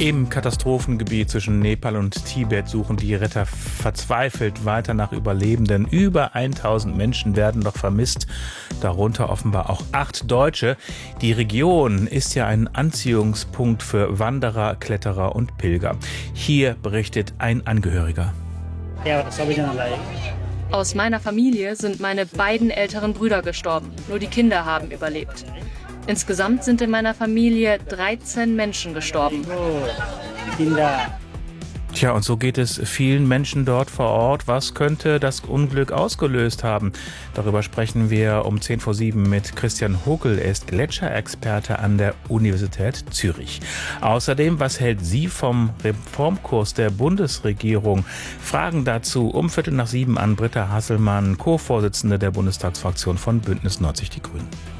Im Katastrophengebiet zwischen Nepal und Tibet suchen die Retter verzweifelt weiter nach Überlebenden. Über 1000 Menschen werden noch vermisst, darunter offenbar auch 8 Deutsche. Die Region ist ja ein Anziehungspunkt für Wanderer, Kletterer und Pilger. Hier berichtet ein Angehöriger. Aus meiner Familie sind meine beiden älteren Brüder gestorben. Nur die Kinder haben überlebt. Insgesamt sind in meiner Familie 13 Menschen gestorben. Tja, und so geht es vielen Menschen dort vor Ort. Was könnte das Unglück ausgelöst haben? Darüber sprechen wir um 6:10 mit Christian Huckel. Er ist Gletscherexperte an der Universität Zürich. Außerdem, was hält sie vom Reformkurs der Bundesregierung? Fragen dazu um 6:15 an Britta Hasselmann, Co-Vorsitzende der Bundestagsfraktion von Bündnis 90 Die Grünen.